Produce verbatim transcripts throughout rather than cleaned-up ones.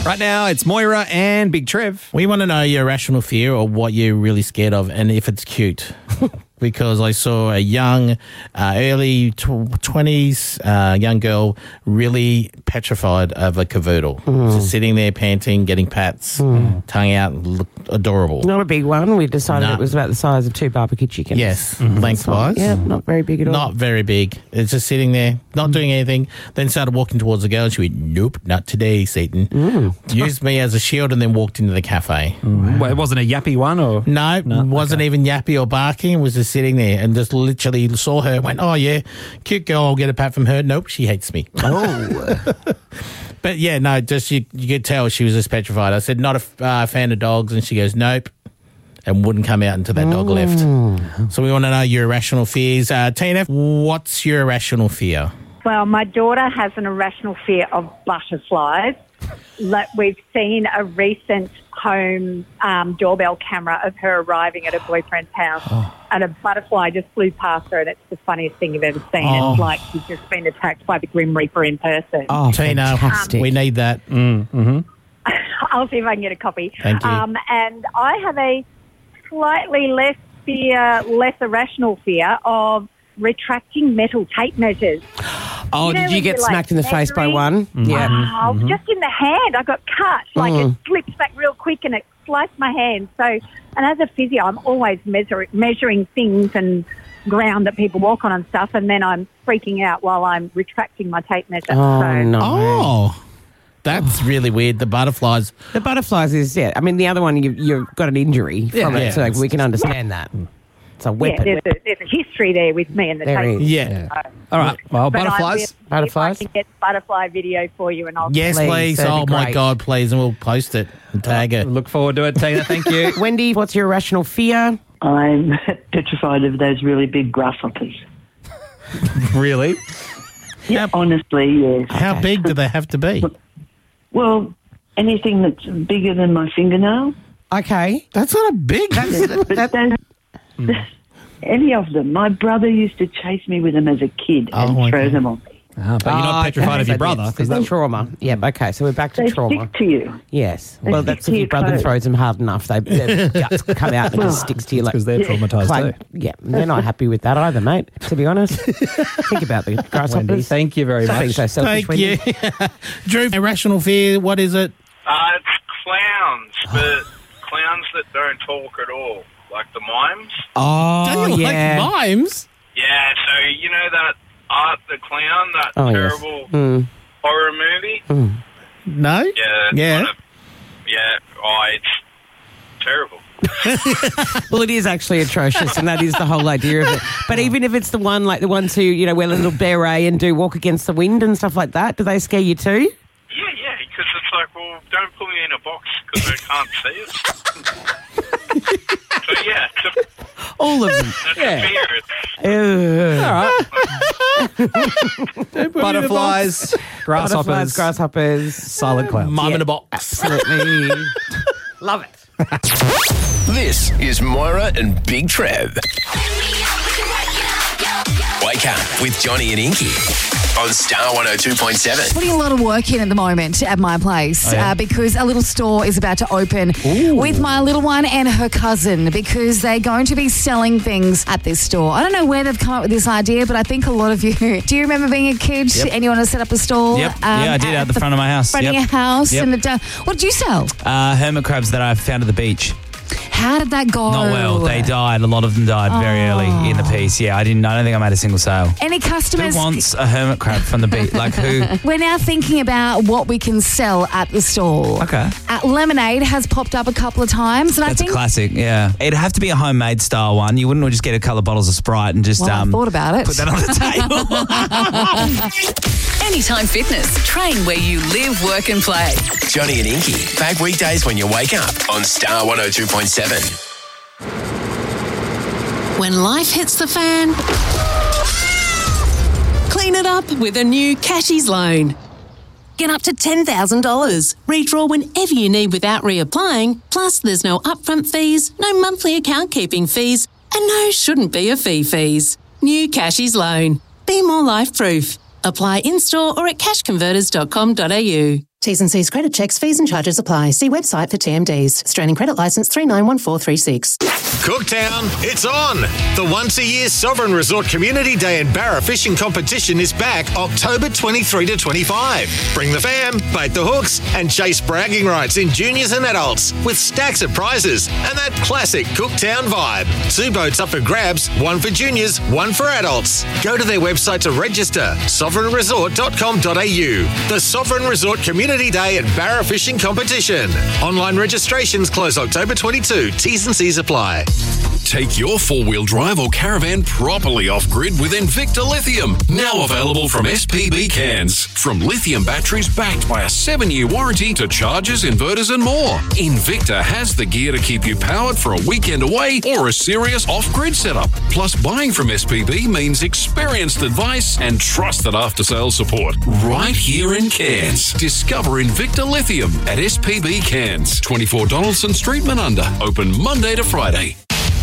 Right now, it's Moira and Big Trev. We want to know your irrational fear or what you're really scared of and if it's cute. Because I saw a young, uh, early tw- twenties uh, young girl really petrified of a cavoodle. Mm. Just sitting there panting, getting pats, Mm. tongue out, looked adorable. Not a big one. We decided No. it was about the size of two barbecue chickens. Yes, lengthwise. Yeah, not very big at all. Not very big. It's just sitting there, not doing anything. Then started walking towards the girl and she went, nope, not today, Satan. Mm. Used me as a shield and then walked into the cafe. Well, it wasn't a yappy one, or No, No, wasn't okay. even yappy or barking. It was just sitting there and just literally saw her, went, oh, yeah, cute girl, I'll get a pat from her. Nope, she hates me. Oh. But, yeah, no, just you, you could tell she was just petrified. I said, not a f- uh, fan of dogs. And she goes, nope, and wouldn't come out until that dog left. So we want to know your irrational fears. Uh, Tina, what's your irrational fear? Well, my daughter has an irrational fear of butterflies. Like, we've seen a recent home um, doorbell camera of her arriving at her boyfriend's house, Oh. and a butterfly just flew past her, and it's the funniest thing you've ever seen. Oh. It's like she's just been attacked by the Grim Reaper in person. Oh, Tina, fantastic. we need that. I'll see if I can get a copy. Thank you. Um, and I have a slightly less fear, less irrational fear of retracting metal tape measures. Oh, You know did you when get you're, like, smacked in the face by measuring? one? Yeah. Oh, just in the hand. I got cut. Like Mm. it slipped back real quick and it sliced my hand. So, and as a physio, I'm always measure, measuring things and ground that people walk on and stuff, and then I'm freaking out while I'm retracting my tape measure. Oh, so, no. Oh, that's really weird. The butterflies. The butterflies is, yeah. I mean, the other one, you, you've got an injury from Yeah. it, so Yeah. we can understand that. It's a yeah, weapon. there's a, there's a history there with me and the There tape. is. Yeah. So, All right. Well, but I butterflies. will- Butterflies? If I can get butterfly video for you, and I'll Yes, Please, please. that'd be Oh, my great. God, please. And we'll post it and tag it. Look forward to it, Tina. Thank you. Wendy, what's your irrational fear? I'm petrified of those really big grasshoppers. Really? How, Honestly, yes. how big do they have to be? Well, anything that's bigger than my fingernail. Okay. That's not a big. But those, any of them. My brother used to chase me with them as a kid and Oh, throw okay. them on me. Ah, but you're not Oh, petrified okay. of your So brother. There's, 'cause there's that- the trauma. Yeah, okay, so we're back to They trauma. stick to you. Yes. They Well, stick that's to if your your brother clothes. throws them hard enough. They, their guts come out and it just sticks to you like... because they're traumatised like- too. yeah, they're not happy with that either, mate, to be honest. Think about the grasshoppers. Wendy, thank you very Stop being much. so selfish, Thank Wendy. you. Drew, irrational fear, what is it? Uh, it's clowns, but clowns that don't talk at all, like the mimes. Oh, Do you yeah. like mimes? Yeah, so you know that Art the Clown, that Oh, yes. terrible Mm. horror movie? No? Yeah. that's Yeah. One of, yeah. Oh, it's terrible. Well, it is actually atrocious, and that is the whole idea of it. But even if it's the one, like the ones who, you know, wear a little beret and do walk against the wind and stuff like that, do they scare you too? Yeah, yeah, because it's like, well, don't put me in a box because I can't see it. So, yeah, it's a, All of them. that's Yeah. a fear. It's, Ugh. All right. Butterflies, grasshoppers, Butterflies, grasshoppers. silent clouds. Mime Yeah. in a box. Absolutely. Love it. This is Moira and Big Trev. Wake up with Johnny and Inky on Star one oh two point seven. Putting a lot of work in at the moment at my place Oh, yeah? uh, because a little store is about to open with my little one and her cousin because they're going to be selling things at this store. I don't know where they've come up with this idea, but I think a lot of you... Do you remember being a kid Yep. and you want to set up a stall? Yep. Yeah, I did at the front of my house. Front Yep. of your house. Yep. And it, uh, what did you sell? Uh, hermit crabs that I found at the beach. How did that go? Not well. They died. A lot of them died very Oh. early in the piece. Yeah, I didn't. I don't think I made a single sale. Any customers? Who wants a hermit crab from the beach? Like who? We're now thinking about what we can sell at the store. Okay. Uh, lemonade has popped up a couple of times, and I That's a think classic. Yeah, it'd have to be a homemade style one. You wouldn't just get a couple of bottles of Sprite and just Well, I um thought about it. put that on the table. Anytime Fitness. Train where you live, work and play. Johnny and Inky, back weekdays when you wake up on Star one oh two point seven. When life hits the fan, clean it up with a new Cashies loan. Get up to ten thousand dollars. Redraw whenever you need without reapplying. Plus, there's no upfront fees, no monthly account keeping fees, and no shouldn't be a fee fees. New Cashies loan. Be more life proof. Apply in-store or at cash converters dot com dot a u. T's and C's credit checks, fees and charges apply. See website for T M Ds. Australian credit licence three nine one four three six. Cooktown, it's on! The once-a-year Sovereign Resort Community Day and Barra Fishing Competition is back October twenty-third to twenty-fifth. Bring the fam, bait the hooks, and chase bragging rights in juniors and adults with stacks of prizes and that classic Cooktown vibe. Two boats up for grabs, one for juniors, one for adults. Go to their website to register, sovereign resort dot com dot a u. The Sovereign Resort Community Day and Barra Fishing Competition. Online registrations close October twenty-second. T's and C's apply. Take your four-wheel drive or caravan properly off-grid with Invicta Lithium. Now available from S P B Cans. From lithium batteries backed by a seven-year warranty to chargers, inverters and more. Invicta has the gear to keep you powered for a weekend away or a serious off-grid setup. Plus, buying from S P B means experienced advice and trusted after-sales support. Right here in Cairns. Discover Invicta Lithium at S P B Cans. twenty-four Donaldson Street, Menunda. Open Monday to Friday.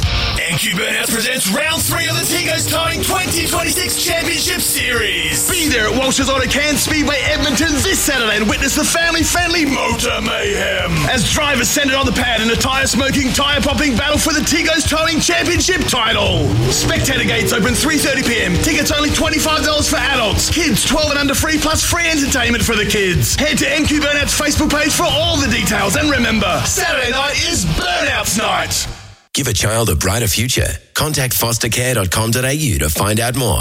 N Q Burnouts presents round three of the Tigos Towing twenty twenty-six Championship Series. Be there at Walsh's Auto Cairns Speedway Edmonton this Saturday and witness the family-friendly motor mayhem as drivers send it on the pad in a tyre-smoking, tyre-popping battle for the Tigos Towing Championship title. Spectator gates open three thirty p m. Tickets only twenty-five dollars for adults. Kids twelve and under free plus free entertainment for the kids. Head to N Q Burnouts Facebook page for all the details and remember, Saturday night is Burnouts night. Give a child a brighter future. Contact foster care dot com dot a u to find out more.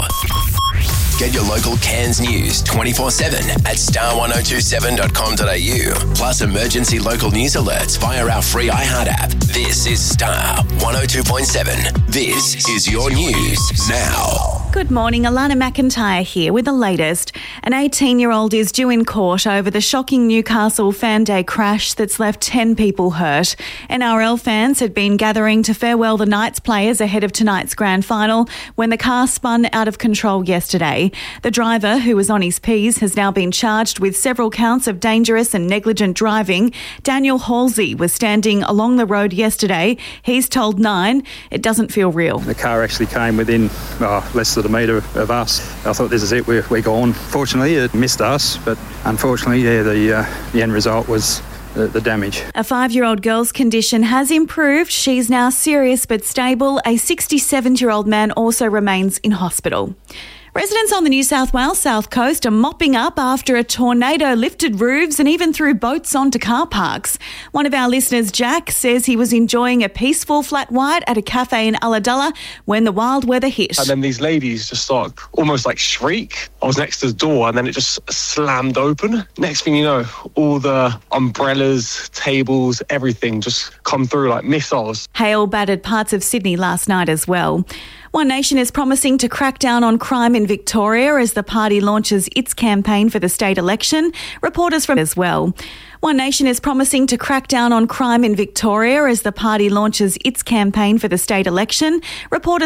Get your local Cairns news twenty-four seven at star one oh two seven dot com dot a u. Plus emergency local news alerts via our free iHeart app. This is Star one oh two point seven. This is your news now. Good morning, Alana McIntyre here with the latest. An eighteen-year-old is due in court over the shocking Newcastle Fan Day crash that's left ten people hurt. N R L fans had been gathering to farewell the Knights players ahead of tonight's grand final when the car spun out of control yesterday. The driver, who was on his P's, has now been charged with several counts of dangerous and negligent driving. Daniel Halsey was standing along the road yesterday. He's told Nine it doesn't feel real. The car actually came within oh, less than a metre of us. I thought, this is it, we're, we're gone. Fortunately, it missed us, but unfortunately, yeah, the, uh, the end result was the, the damage. A five-year-old girl's condition has improved. She's now serious but stable. A sixty-seven-year-old man also remains in hospital. Residents on the New South Wales South Coast are mopping up after a tornado lifted roofs and even threw boats onto car parks. One of our listeners, Jack, says he was enjoying a peaceful flat white at a cafe in Ulladulla when the wild weather hit. And then these ladies just start almost like shriek. I was next to the door and then it just slammed open. Next thing you know, all the umbrellas, tables, everything just come through like missiles. Hail battered parts of Sydney last night as well. One Nation is promising to crack down on crime in Victoria as the party launches its campaign for the state election. Reporters from as well. One Nation is promising to crack down on crime in Victoria as the party launches its campaign for the state election. Reporters